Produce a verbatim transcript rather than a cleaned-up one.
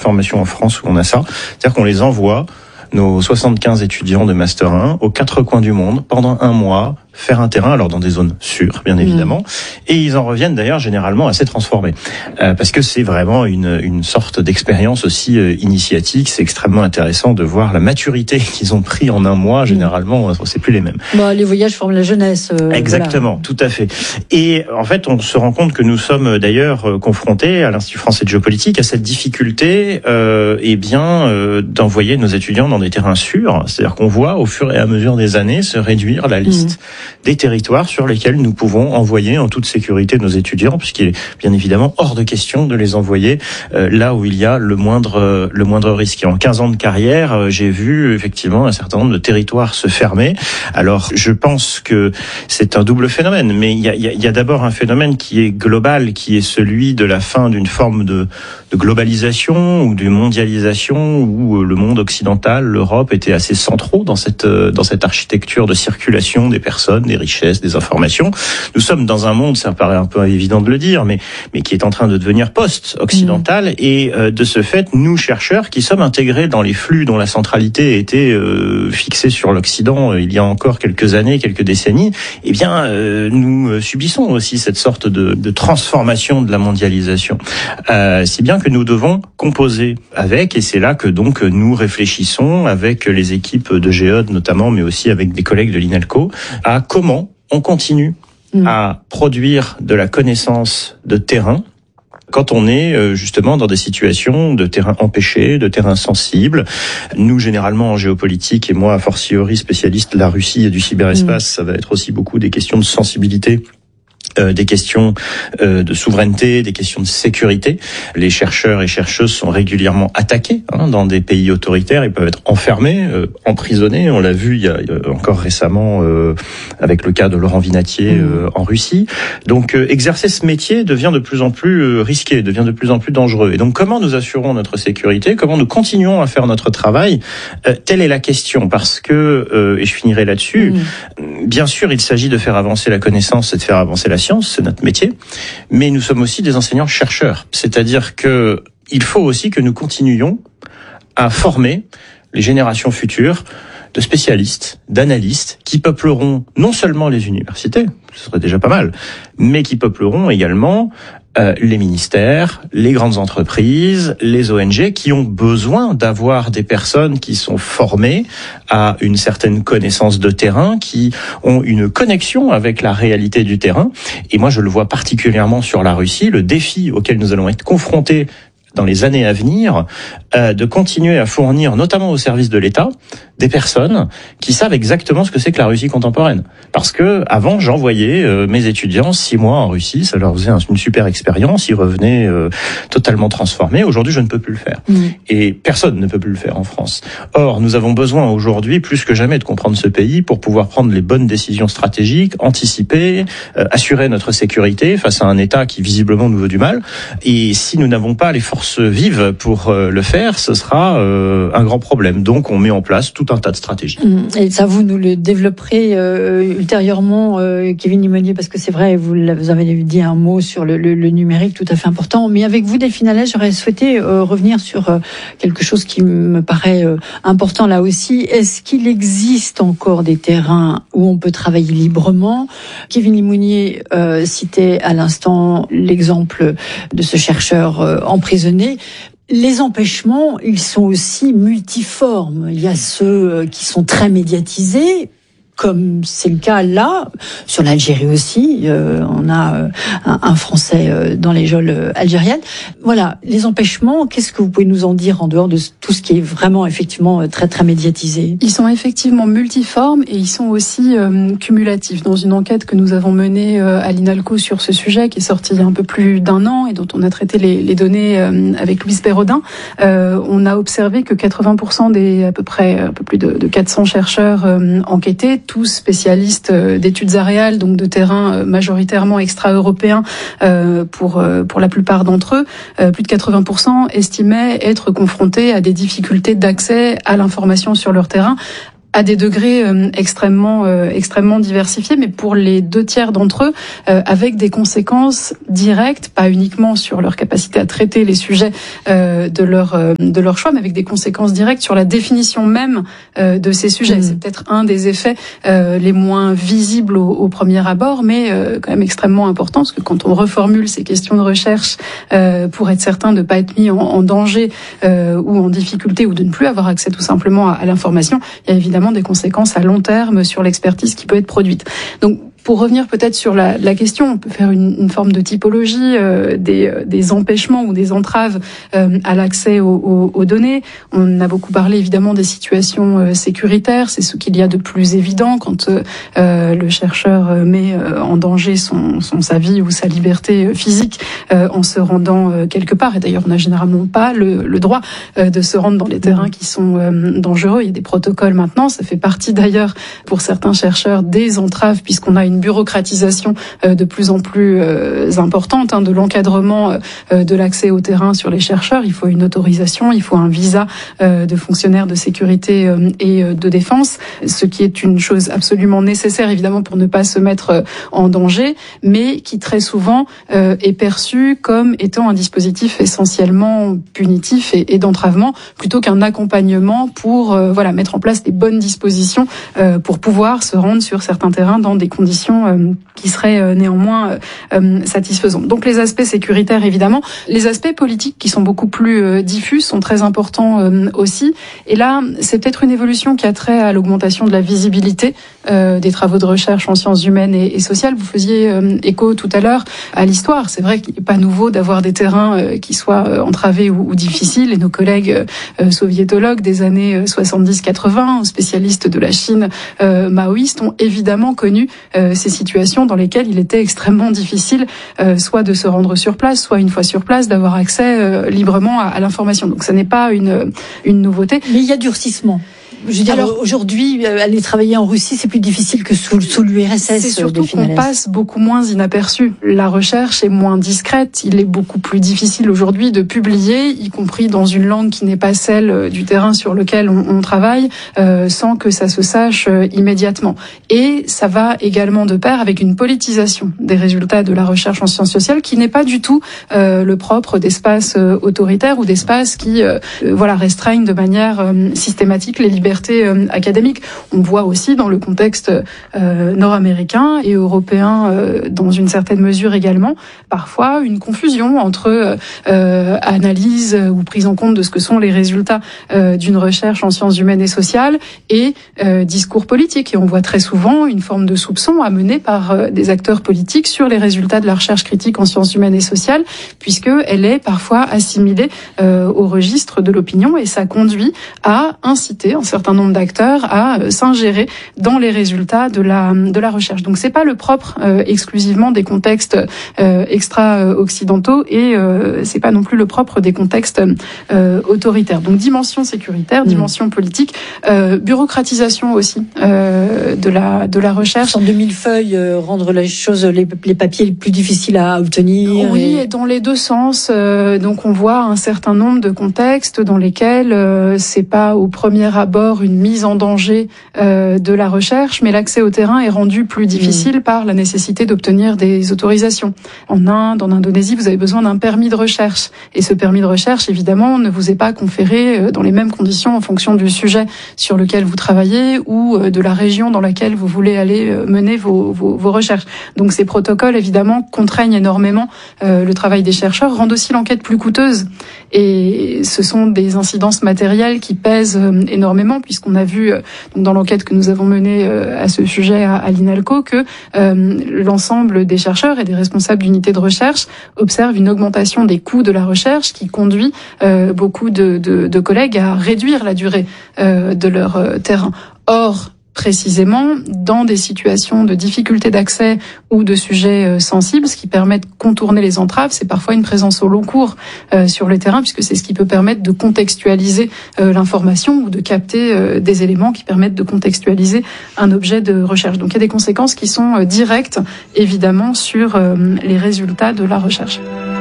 formation en France où on a ça. C'est-à-dire qu'on les envoie, nos soixante-quinze étudiants de Master un, aux quatre coins du monde, pendant un mois, faire un terrain, alors dans des zones sûres, bien évidemment, mmh. et ils en reviennent d'ailleurs généralement assez transformés, euh, parce que c'est vraiment une, une sorte d'expérience aussi euh, initiatique. C'est extrêmement intéressant de voir la maturité qu'ils ont pris en un mois. Généralement, mmh. c'est plus les mêmes. Bon, les voyages forment la jeunesse. Euh, Exactement, voilà. Tout à fait. Et en fait, on se rend compte que nous sommes d'ailleurs confrontés à l'Institut français de géopolitique à cette difficulté, euh, eh bien, euh, d'envoyer nos étudiants dans des terrains sûrs. C'est-à-dire qu'on voit au fur et à mesure des années se réduire la liste. Mmh. des territoires sur lesquels nous pouvons envoyer en toute sécurité nos étudiants, puisqu'il est bien évidemment hors de question de les envoyer euh, là où il y a le moindre euh, le moindre risque. Et en quinze ans de carrière, euh, j'ai vu effectivement un certain nombre de territoires se fermer. Alors, je pense que c'est un double phénomène, mais il y a, il y a, il y a d'abord un phénomène qui est global, qui est celui de la fin d'une forme de, de globalisation ou de mondialisation, où le monde occidental, l'Europe, était assez centraux dans cette dans cette architecture de circulation des personnes, des richesses, des informations. Nous sommes dans un monde, ça paraît un peu évident de le dire, mais mais qui est en train de devenir post-occidental. Mmh. Et euh, de ce fait, nous, chercheurs, qui sommes intégrés dans les flux dont la centralité était euh, fixée sur l'Occident euh, il y a encore quelques années, quelques décennies, eh bien, euh, nous subissons aussi cette sorte de, de transformation de la mondialisation. Euh, si bien que nous devons composer avec, et c'est là que donc nous réfléchissons avec les équipes de Géode notamment, mais aussi avec des collègues de l'INALCO, à comment on continue mmh. à produire de la connaissance de terrain quand on est justement dans des situations de terrain empêché, de terrain sensible. Nous, généralement, en géopolitique, et moi, a fortiori spécialiste de la Russie et du cyberespace, mmh. ça va être aussi beaucoup des questions de sensibilité, Euh, des questions euh, de souveraineté, des questions de sécurité. Les chercheurs et chercheuses sont régulièrement attaqués hein, dans des pays autoritaires. Ils peuvent être enfermés, euh, emprisonnés. On l'a vu il y a, il y a encore récemment euh, avec le cas de Laurent Vinatier euh, en Russie. Donc, euh, exercer ce métier devient de plus en plus euh, risqué, devient de plus en plus dangereux. Et donc, comment nous assurons notre sécurité ? Comment nous continuons à faire notre travail ? euh, Telle est la question. Parce que, euh, et je finirai là-dessus, mmh. bien sûr, il s'agit de faire avancer la connaissance et de faire avancer la science, c'est notre métier, mais nous sommes aussi des enseignants-chercheurs. C'est-à-dire que il faut aussi que nous continuions à former les générations futures de spécialistes, d'analystes, qui peupleront non seulement les universités, ce serait déjà pas mal, mais qui peupleront également euh, les ministères, les grandes entreprises, les O N G, qui ont besoin d'avoir des personnes qui sont formées à une certaine connaissance de terrain, qui ont une connexion avec la réalité du terrain. Et moi, je le vois particulièrement sur la Russie, le défi auquel nous allons être confrontés dans les années à venir, euh, de continuer à fournir, notamment au service de l'État, des personnes qui savent exactement ce que c'est que la Russie contemporaine. Parce que avant, j'envoyais euh, mes étudiants six mois en Russie, ça leur faisait une super expérience, ils revenaient euh, totalement transformés. Aujourd'hui, je ne peux plus le faire. Mmh. Et personne ne peut plus le faire en France. Or, nous avons besoin aujourd'hui, plus que jamais, de comprendre ce pays pour pouvoir prendre les bonnes décisions stratégiques, anticiper, euh, assurer notre sécurité face à un État qui visiblement nous veut du mal. Et si nous n'avons pas les forces vives pour euh, le faire, ce sera euh, un grand problème. Donc, on met en place tout un tas de stratégies. Et ça, vous nous le développerez euh, ultérieurement, euh, Kevin Limonier, parce que c'est vrai, vous, vous avez dit un mot sur le, le, le numérique tout à fait important. Mais avec vous, Delphine Allais, j'aurais souhaité euh, revenir sur euh, quelque chose qui me paraît euh, important là aussi. Est-ce qu'il existe encore des terrains où on peut travailler librement ? Kevin Limonier euh, citait à l'instant l'exemple de ce chercheur euh, emprisonné. Les empêchements, ils sont aussi multiformes. Il y a ceux qui sont très médiatisés, comme c'est le cas là, sur l'Algérie aussi. Euh, on a euh, un, un Français euh, dans les geôles euh, algériennes. Voilà, les empêchements, qu'est-ce que vous pouvez nous en dire en dehors de tout ce qui est vraiment effectivement très très médiatisé ? Ils sont effectivement multiformes et ils sont aussi euh, cumulatifs. Dans une enquête que nous avons menée euh, à l'INALCO sur ce sujet, qui est sorti il y a un peu plus d'un an et dont on a traité les, les données euh, avec Louise Perrodin, euh, on a observé que quatre-vingts pour cent des à peu près un peu plus de, de quatre cents chercheurs euh, enquêtés, tous spécialistes d'études aréales, donc de terrain majoritairement extra-européens euh, pour euh, pour la plupart d'entre eux, euh, plus de quatre-vingts pour cent estimaient être confrontés à des difficultés d'accès à l'information sur leur terrain, à des degrés euh, extrêmement euh, extrêmement diversifiés, mais pour les deux tiers d'entre eux, euh, avec des conséquences directes, pas uniquement sur leur capacité à traiter les sujets euh, de leur euh, de leur choix, mais avec des conséquences directes sur la définition même euh, de ces sujets. Mmh. C'est peut-être un des effets euh, les moins visibles au, au premier abord, mais euh, quand même extrêmement important, parce que quand on reformule ces questions de recherche euh, pour être certain de ne pas être mis en, en danger euh, ou en difficulté ou de ne plus avoir accès tout simplement à, à l'information, il y a évidemment des conséquences à long terme sur l'expertise qui peut être produite. Donc, pour revenir peut-être sur la, la question, on peut faire une, une forme de typologie euh, des, des empêchements ou des entraves euh, à l'accès aux, aux, aux données. On a beaucoup parlé évidemment des situations euh, sécuritaires, c'est ce qu'il y a de plus évident quand euh, le chercheur met euh, en danger son, son, sa vie ou sa liberté physique euh, en se rendant euh, quelque part. Et d'ailleurs, on n'a généralement pas le, le droit euh, de se rendre dans les terrains qui sont euh, dangereux. Il y a des protocoles maintenant, ça fait partie d'ailleurs pour certains chercheurs des entraves puisqu'on a une bureaucratisation euh, de plus en plus euh, importante hein, de l'encadrement euh, de l'accès au terrain sur les chercheurs. Il faut une autorisation, il faut un visa euh, de fonctionnaire de sécurité euh, et euh, de défense, ce qui est une chose absolument nécessaire évidemment pour ne pas se mettre euh, en danger, mais qui très souvent euh, est perçu comme étant un dispositif essentiellement punitif et, et d'entravement plutôt qu'un accompagnement pour euh, voilà mettre en place des bonnes dispositions euh, pour pouvoir se rendre sur certains terrains dans des conditions euh, qui seraient euh, néanmoins euh, satisfaisantes. Donc les aspects sécuritaires évidemment, les aspects politiques qui sont beaucoup plus euh, diffus sont très importants euh, aussi. Et là, c'est peut-être une évolution qui a trait à l'augmentation de la visibilité euh, des travaux de recherche en sciences humaines et, et sociales. Vous faisiez euh, écho tout à l'heure à l'histoire. C'est vrai qu'il n'est pas nouveau d'avoir des terrains euh, qui soient euh, entravés ou, ou difficiles. Et nos collègues euh, soviétologues des années soixante-dix quatre-vingts, spécialistes de la Chine euh, maoïste, ont évidemment connu euh, ces situations dans lesquelles il était extrêmement difficile euh, soit de se rendre sur place, soit une fois sur place d'avoir accès euh, librement à, à l'information. Donc ça n'est pas une, une nouveauté. Mais il y a durcissement. Je veux dire, alors, aujourd'hui, aller travailler en Russie, c'est plus difficile que sous, sous l'U R S S. C'est surtout qu'on passe beaucoup moins inaperçu. La recherche est moins discrète. Il est beaucoup plus difficile aujourd'hui de publier, y compris dans une langue qui n'est pas celle du terrain sur lequel on, on travaille, euh, sans que ça se sache euh, immédiatement. Et ça va également de pair avec une politisation des résultats de la recherche en sciences sociales qui n'est pas du tout euh, le propre d'espaces euh, autoritaires ou d'espaces qui euh, voilà, restreignent de manière euh, systématique les libertés académique. On voit aussi dans le contexte euh, nord-américain et européen, euh, dans une certaine mesure également, parfois une confusion entre euh, analyse ou prise en compte de ce que sont les résultats euh, d'une recherche en sciences humaines et sociales et euh, discours politique. Et on voit très souvent une forme de soupçon amenée par euh, des acteurs politiques sur les résultats de la recherche critique en sciences humaines et sociales, puisqu'elle est parfois assimilée euh, au registre de l'opinion et ça conduit à inciter un certain nombre d'acteurs à s'ingérer dans les résultats de la de la recherche. Donc c'est pas le propre euh, exclusivement des contextes euh, extra-occidentaux et euh, c'est pas non plus le propre des contextes euh, autoritaires. Donc dimension sécuritaire, mmh. dimension politique, euh, bureaucratisation aussi euh, de la de la recherche. En deux mille feuilles, euh, rendre les choses, les, les papiers les plus difficiles à obtenir. Oui, et, et dans les deux sens. Euh, donc on voit un certain nombre de contextes dans lesquels euh, c'est pas au premier abord une mise en danger euh, de la recherche, mais l'accès au terrain est rendu plus difficile mmh. par la nécessité d'obtenir des autorisations. En Inde, en Indonésie, vous avez besoin d'un permis de recherche. Et ce permis de recherche, évidemment, ne vous est pas conféré dans les mêmes conditions en fonction du sujet sur lequel vous travaillez ou de la région dans laquelle vous voulez aller mener vos, vos, vos recherches. Donc ces protocoles, évidemment, contraignent énormément euh, le travail des chercheurs, rendent aussi l'enquête plus coûteuse. Et ce sont des incidences matérielles qui pèsent euh, énormément, puisqu'on a vu euh, donc dans l'enquête que nous avons menée euh, à ce sujet à, à l'INALCO que euh, l'ensemble des chercheurs et des responsables d'unités de recherche observent une augmentation des coûts de la recherche qui conduit euh, beaucoup de, de, de collègues à réduire la durée euh, de leur euh, terrain. Or, précisément dans des situations de difficulté d'accès ou de sujets sensibles, ce qui permet de contourner les entraves, c'est parfois une présence au long cours euh, sur le terrain, puisque c'est ce qui peut permettre de contextualiser euh, l'information ou de capter euh, des éléments qui permettent de contextualiser un objet de recherche. Donc il y a des conséquences qui sont euh, directes, évidemment, sur euh, les résultats de la recherche.